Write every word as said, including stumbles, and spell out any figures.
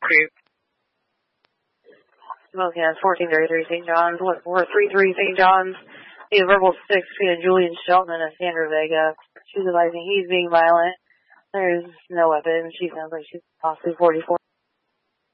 Creep. Smoking on fourteen thirty-three Saint John's, four three three Saint John's. The verbal six between Julian Shelton and Sandra Vega. She's advising he's being violent. There's no weapon. She sounds like she's possibly forty-four.